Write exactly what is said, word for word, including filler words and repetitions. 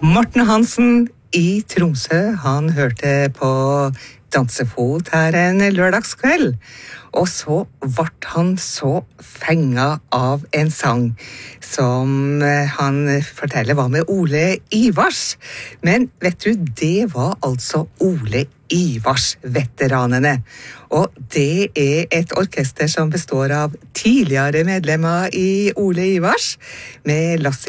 Morten Hansen i Tromsø, han hørte på dansefot her en lørdagskveld, og så ble han så fenget av en sang som han forteller var med Ole Ivars. Men vet du, det var altså Ole Ivars-veteranene. Og det er et orkester som består av tidligere medlemmer i Ole Ivars, med Lasse